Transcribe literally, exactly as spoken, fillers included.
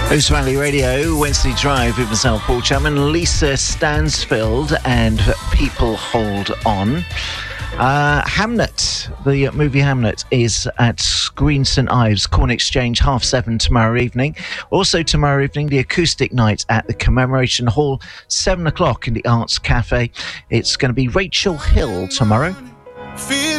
Ouse Valley Radio, Wednesday Drive with myself, Paul Chapman, Lisa Stansfield, and People Hold On. Uh, Hamnet, the movie Hamnet, is at Green St Ives, Corn Exchange, half seven tomorrow evening. Also tomorrow evening, the acoustic night at the Commemoration Hall, seven o'clock in the Arts Cafe. It's going to be Rachel Hill tomorrow.